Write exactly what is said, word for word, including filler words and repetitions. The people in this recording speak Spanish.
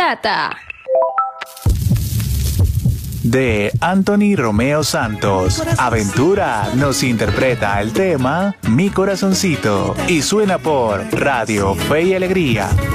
bachata. De Anthony Romeo Santos. Aventura nos interpreta el tema Mi Corazoncito y suena por Radio Fe y Alegría.